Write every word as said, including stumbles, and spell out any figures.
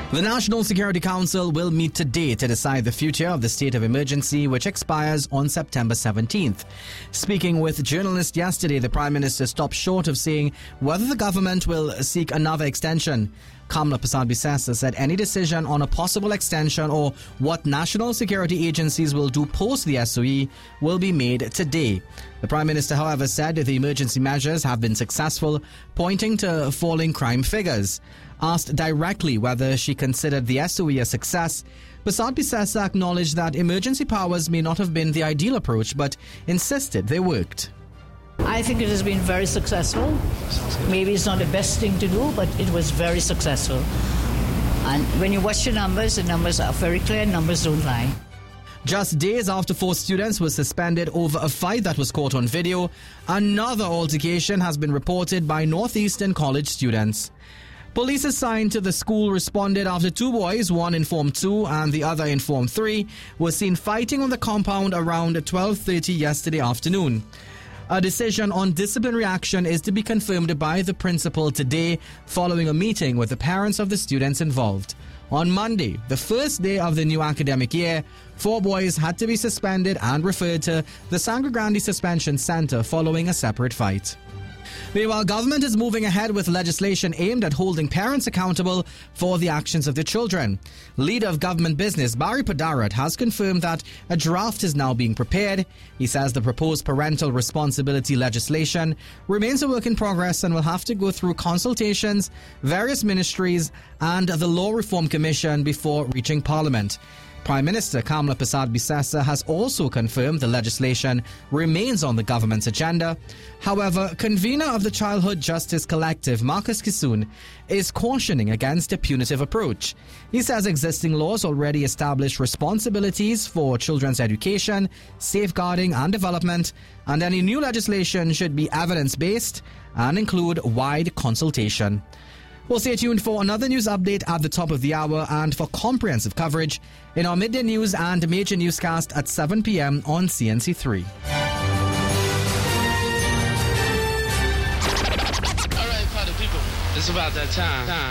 The National Security Council will meet today to decide the future of the state of emergency, which expires on September seventeenth. Speaking with journalists yesterday, the Prime Minister stopped short of saying whether the government will seek another extension. Kamla Persad-Bissessar said any decision on a possible extension or what national security agencies will do post the S O E will be made today. The Prime Minister, however, said the emergency measures have been successful, pointing to falling crime figures. Asked directly whether she considered the S O E a success, Persad-Bissessar acknowledged that emergency powers may not have been the ideal approach, but insisted they worked. I think it has been very successful. Maybe it's not the best thing to do, but it was very successful. And when you watch the numbers, the numbers are very clear, numbers don't lie. Just days after four students were suspended over a fight that was caught on video, another altercation has been reported by Northeastern College students. Police assigned to the school responded after two boys, one in Form two and the other in Form three, were seen fighting on the compound around twelve thirty yesterday afternoon. A decision on disciplinary action is to be confirmed by the principal today, following a meeting with the parents of the students involved. On Monday, the first day of the new academic year, four boys had to be suspended and referred to the Sangre Grande Suspension Center following a separate fight. Meanwhile, government is moving ahead with legislation aimed at holding parents accountable for the actions of their children. Leader of government business Barry Padarat has confirmed that a draft is now being prepared. He says the proposed parental responsibility legislation remains a work in progress and will have to go through consultations, various ministries and the Law Reform Commission before reaching Parliament. Prime Minister Kamla Persad-Bissessar has also confirmed the legislation remains on the government's agenda. However, convener of the Childhood Justice Collective, Marcus Kissoon, is cautioning against a punitive approach. He says existing laws already establish responsibilities for children's education, safeguarding and development, and any new legislation should be evidence-based and include wide consultation. Well, stay tuned for another news update at the top of the hour and for comprehensive coverage in our midday news and major newscast at seven p.m. on C N C three. All right, party people, it's about that time. time.